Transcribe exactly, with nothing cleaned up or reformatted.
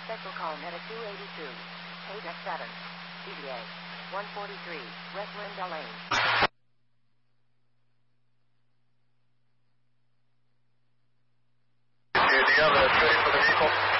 Special call Meta two eighty-two. eight X seven. C B A. one forty-three. West Lindell Lane. Do you have a trace for the vehicle?